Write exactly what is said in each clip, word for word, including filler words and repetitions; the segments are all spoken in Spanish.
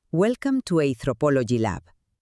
Welcome to Anthropology Lab.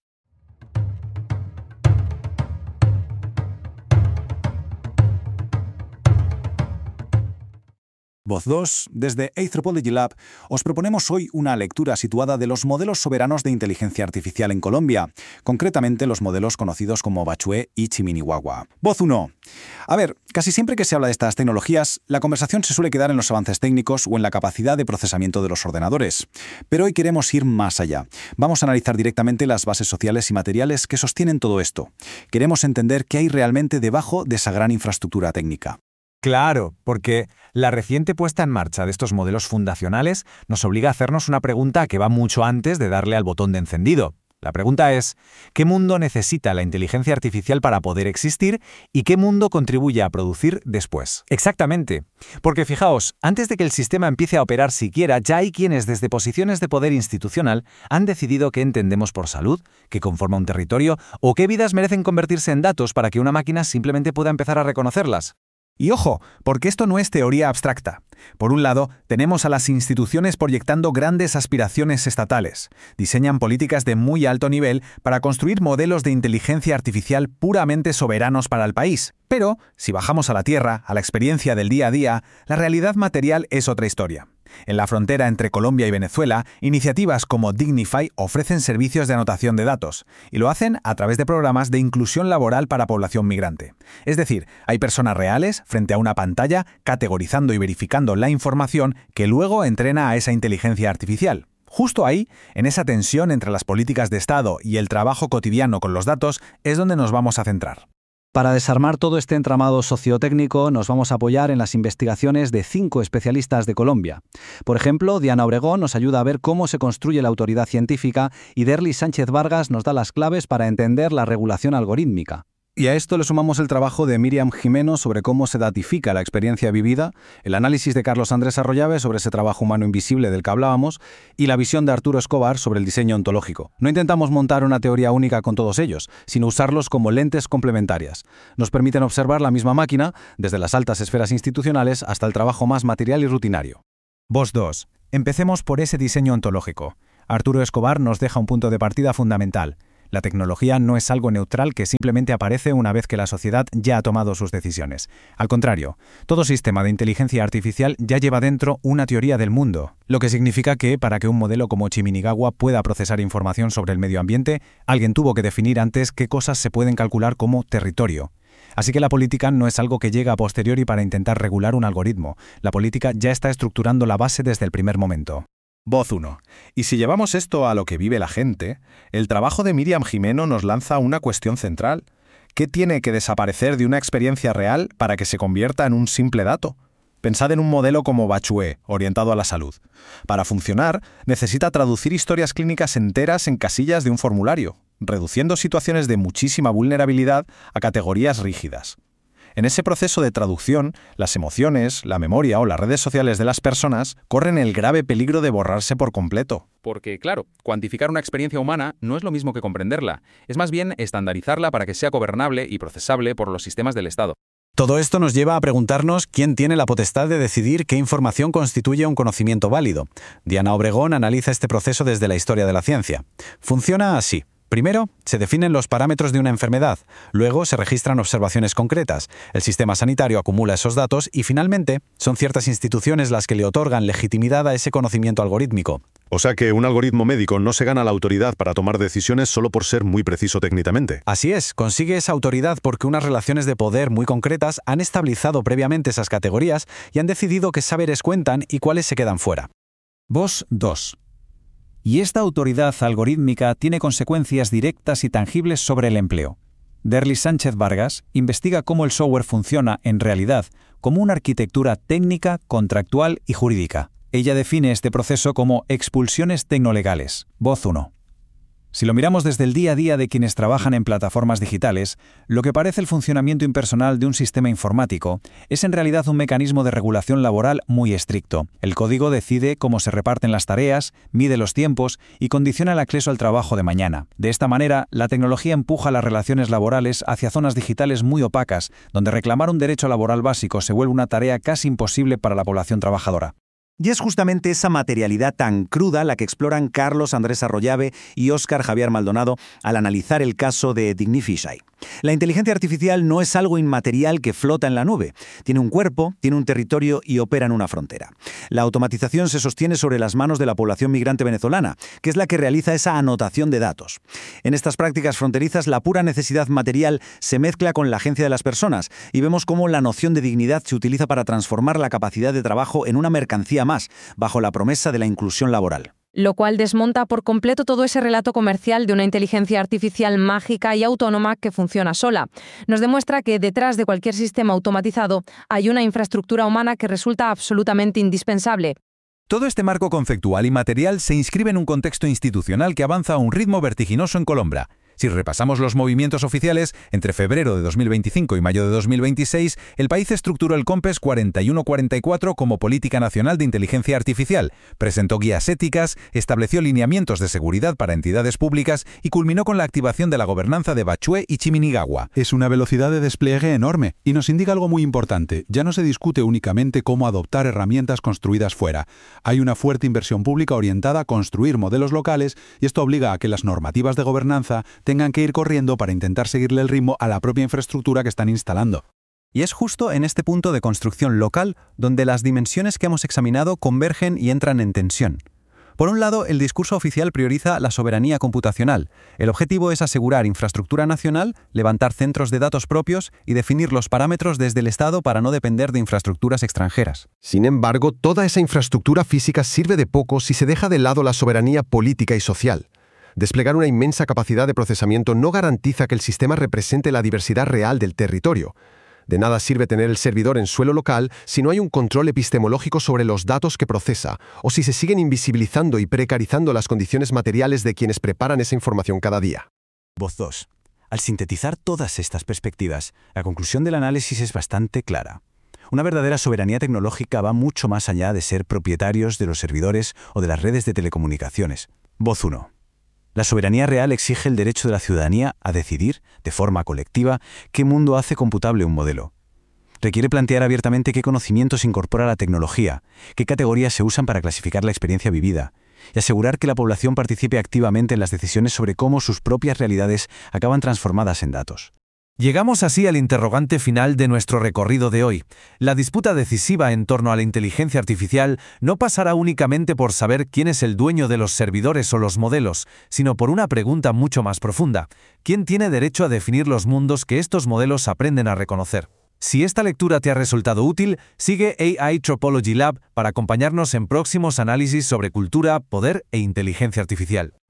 Voz dos, desde Anthropology Lab, os proponemos hoy una lectura situada de los modelos soberanos de inteligencia artificial en Colombia, concretamente los modelos conocidos como Bachué y Chiminihuahua. Voz uno. A ver, casi siempre que se habla de estas tecnologías, la conversación se suele quedar en los avances técnicos o en la capacidad de procesamiento de los ordenadores. Pero hoy queremos ir más allá. Vamos a analizar directamente las bases sociales y materiales que sostienen todo esto. Queremos entender qué hay realmente debajo de esa gran infraestructura técnica. Claro, porque la reciente puesta en marcha de estos modelos fundacionales nos obliga a hacernos una pregunta que va mucho antes de darle al botón de encendido. La pregunta es, ¿qué mundo necesita la inteligencia artificial para poder existir y qué mundo contribuye a producir después? Exactamente, porque fijaos, antes de que el sistema empiece a operar siquiera, ya hay quienes desde posiciones de poder institucional han decidido qué entendemos por salud, qué conforma un territorio o qué vidas merecen convertirse en datos para que una máquina simplemente pueda empezar a reconocerlas. Y ojo, porque esto no es teoría abstracta. Por un lado, tenemos a las instituciones proyectando grandes aspiraciones estatales. Diseñan políticas de muy alto nivel para construir modelos de inteligencia artificial puramente soberanos para el país. Pero, si bajamos a la tierra, a la experiencia del día a día, la realidad material es otra historia. En la frontera entre Colombia y Venezuela, iniciativas como Dignify ofrecen servicios de anotación de datos, y lo hacen a través de programas de inclusión laboral para población migrante. Es decir, hay personas reales frente a una pantalla categorizando y verificando la información que luego entrena a esa inteligencia artificial. Justo ahí, en esa tensión entre las políticas de Estado y el trabajo cotidiano con los datos, es donde nos vamos a centrar. Para desarmar todo este entramado sociotécnico, nos vamos a apoyar en las investigaciones de cinco especialistas de Colombia. Por ejemplo, Diana Obregón nos ayuda a ver cómo se construye la autoridad científica y Derlis Sánchez Vargas nos da las claves para entender la regulación algorítmica. Y a esto le sumamos el trabajo de Míriam Jimeno sobre cómo se datifica la experiencia vivida, el análisis de Carlos Andrés Arroyave sobre ese trabajo humano invisible del que hablábamos y la visión de Arturo Escobar sobre el diseño ontológico. No intentamos montar una teoría única con todos ellos, sino usarlos como lentes complementarias. Nos permiten observar la misma máquina, desde las altas esferas institucionales hasta el trabajo más material y rutinario. Voz dos. Empecemos por ese diseño ontológico. Arturo Escobar nos deja un punto de partida fundamental. La tecnología no es algo neutral que simplemente aparece una vez que la sociedad ya ha tomado sus decisiones. Al contrario, todo sistema de inteligencia artificial ya lleva dentro una teoría del mundo, lo que significa que, para que un modelo como Chiminihuahua pueda procesar información sobre el medio ambiente, alguien tuvo que definir antes qué cosas se pueden calcular como territorio. Así que la política no es algo que llega a posteriori para intentar regular un algoritmo. La política ya está estructurando la base desde el primer momento. Voz uno. Y si llevamos esto a lo que vive la gente, el trabajo de Míriam Jimeno nos lanza una cuestión central. ¿Qué tiene que desaparecer de una experiencia real para que se convierta en un simple dato? Pensad en un modelo como Bachué, orientado a la salud. Para funcionar, necesita traducir historias clínicas enteras en casillas de un formulario, reduciendo situaciones de muchísima vulnerabilidad a categorías rígidas. En ese proceso de traducción, las emociones, la memoria o las redes sociales de las personas corren el grave peligro de borrarse por completo. Porque, claro, cuantificar una experiencia humana no es lo mismo que comprenderla. Es más bien estandarizarla para que sea gobernable y procesable por los sistemas del Estado. Todo esto nos lleva a preguntarnos quién tiene la potestad de decidir qué información constituye un conocimiento válido. Diana Obregón analiza este proceso desde la historia de la ciencia. Funciona así. Primero, se definen los parámetros de una enfermedad, luego se registran observaciones concretas, el sistema sanitario acumula esos datos y finalmente son ciertas instituciones las que le otorgan legitimidad a ese conocimiento algorítmico. O sea que un algoritmo médico no se gana la autoridad para tomar decisiones solo por ser muy preciso técnicamente. Así es, consigue esa autoridad porque unas relaciones de poder muy concretas han estabilizado previamente esas categorías y han decidido qué saberes cuentan y cuáles se quedan fuera. Voz dos. Y esta autoridad algorítmica tiene consecuencias directas y tangibles sobre el empleo. Derlis Sánchez Vargas investiga cómo el software funciona en realidad como una arquitectura técnica, contractual y jurídica. Ella define este proceso como expulsiones tecnolegales. Voz uno. Si lo miramos desde el día a día de quienes trabajan en plataformas digitales, lo que parece el funcionamiento impersonal de un sistema informático es en realidad un mecanismo de regulación laboral muy estricto. El código decide cómo se reparten las tareas, mide los tiempos y condiciona el acceso al trabajo de mañana. De esta manera, la tecnología empuja las relaciones laborales hacia zonas digitales muy opacas, donde reclamar un derecho laboral básico se vuelve una tarea casi imposible para la población trabajadora. Y es justamente esa materialidad tan cruda la que exploran Carlos Andrés Arroyave y Óscar Javier Maldonado al analizar el caso de Dignify. La inteligencia artificial no es algo inmaterial que flota en la nube. Tiene un cuerpo, tiene un territorio y opera en una frontera. La automatización se sostiene sobre las manos de la población migrante venezolana, que es la que realiza esa anotación de datos. En estas prácticas fronterizas, la pura necesidad material se mezcla con la agencia de las personas y vemos cómo la noción de dignidad se utiliza para transformar la capacidad de trabajo en una mercancía más, bajo la promesa de la inclusión laboral. Lo cual desmonta por completo todo ese relato comercial de una inteligencia artificial mágica y autónoma que funciona sola. Nos demuestra que detrás de cualquier sistema automatizado hay una infraestructura humana que resulta absolutamente indispensable. Todo este marco conceptual y material se inscribe en un contexto institucional que avanza a un ritmo vertiginoso en Colombia. Si repasamos los movimientos oficiales, entre febrero de dos mil veinticinco y mayo de dos mil veintiséis, el país estructuró el COMPES cuarenta y uno cuarenta y cuatro como Política Nacional de Inteligencia Artificial, presentó guías éticas, estableció lineamientos de seguridad para entidades públicas y culminó con la activación de la gobernanza de Bachué y Chimininigagua. Es una velocidad de despliegue enorme y nos indica algo muy importante. Ya no se discute únicamente cómo adoptar herramientas construidas fuera. Hay una fuerte inversión pública orientada a construir modelos locales y esto obliga a que las normativas de gobernanza tengan que ir corriendo para intentar seguirle el ritmo a la propia infraestructura que están instalando. Y es justo en este punto de construcción local donde las dimensiones que hemos examinado convergen y entran en tensión. Por un lado, el discurso oficial prioriza la soberanía computacional. El objetivo es asegurar infraestructura nacional, levantar centros de datos propios y definir los parámetros desde el Estado para no depender de infraestructuras extranjeras. Sin embargo, toda esa infraestructura física sirve de poco si se deja de lado la soberanía política y social. Desplegar una inmensa capacidad de procesamiento no garantiza que el sistema represente la diversidad real del territorio. De nada sirve tener el servidor en suelo local si no hay un control epistemológico sobre los datos que procesa, o si se siguen invisibilizando y precarizando las condiciones materiales de quienes preparan esa información cada día. Voz dos. Al sintetizar todas estas perspectivas, la conclusión del análisis es bastante clara. Una verdadera soberanía tecnológica va mucho más allá de ser propietarios de los servidores o de las redes de telecomunicaciones. Voz uno. La soberanía real exige el derecho de la ciudadanía a decidir, de forma colectiva, qué mundo hace computable un modelo. Requiere plantear abiertamente qué conocimientos incorpora la tecnología, qué categorías se usan para clasificar la experiencia vivida, y asegurar que la población participe activamente en las decisiones sobre cómo sus propias realidades acaban transformadas en datos. Llegamos así al interrogante final de nuestro recorrido de hoy. La disputa decisiva en torno a la inteligencia artificial no pasará únicamente por saber quién es el dueño de los servidores o los modelos, sino por una pregunta mucho más profunda. ¿Quién tiene derecho a definir los mundos que estos modelos aprenden a reconocer? Si esta lectura te ha resultado útil, sigue A I Tropology Lab para acompañarnos en próximos análisis sobre cultura, poder e inteligencia artificial.